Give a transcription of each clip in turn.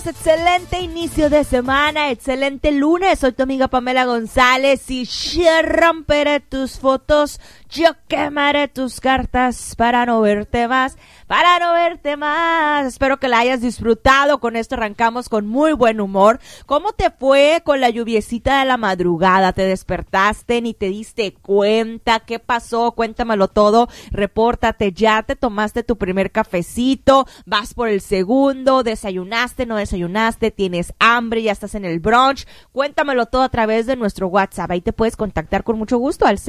excelente inicio de semana, excelente lunes. Soy tu amiga Pamela González y yo romperé tus fotos, yo quemaré tus cartas para no verte más, Espero que la hayas disfrutado. Con esto arrancamos con muy buen humor. ¿Cómo te fue con la lluviecita de la madrugada? ¿Te despertaste ni te diste cuenta? ¿Qué pasó? Cuéntamelo todo. Repórtate ya. ¿Te tomaste tu primer cafecito? ¿Vas por el segundo? ¿Desayunaste? ¿No desayunaste? ¿Tienes hambre? ¿Ya estás en el brunch? Cuéntamelo todo a través de nuestro WhatsApp. Ahí te puedes contactar con mucho gusto al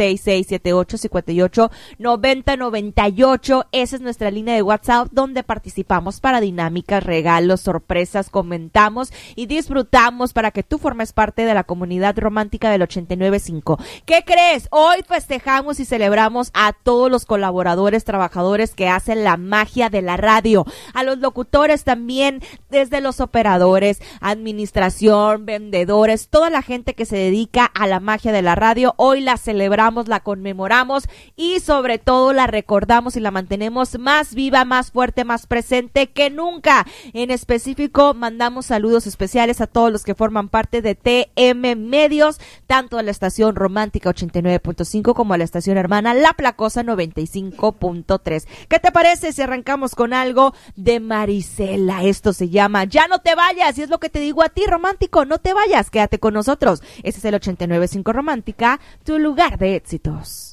6678-589098. Esa es nuestra línea de WhatsApp donde participamos para dinámicas, regalos, sorpresas, comentamos y disfrutamos para que tú formes parte de la comunidad romántica del 89.5. ¿Qué crees? Hoy festejamos y celebramos a todos los colaboradores, trabajadores que hacen la magia de la radio, a los locutores también, desde los operadores, administración, vendedores, toda la gente que se dedica a la magia de la radio. Hoy la celebramos, la conmemoramos y sobre todo la recordamos y la mantenemos más viva, más fuerte, más presente que nunca. En específico, mandamos saludos especiales a todos los que forman parte de TM Medios, tanto a la estación Romántica 89.5 como a la estación hermana La Placosa 95.3. ¿Qué te parece si arrancamos con algo de Marisela? Esto se llama Ya no te vayas, y es lo que te digo a ti, romántico, no te vayas, quédate con nosotros. Ese es el 89.5 Romántica, tu lugar de éxitos.